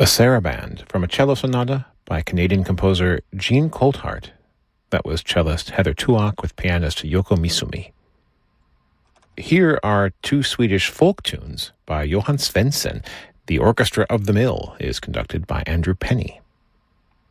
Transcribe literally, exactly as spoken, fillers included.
A Saraband from a cello sonata by Canadian composer Jean Coulthart. That was cellist Heather Tuock with pianist Yoko Misumi. Here are two Swedish folk tunes by Johan Svensson. The Orchestra of the Mill is conducted by Andrew Penny.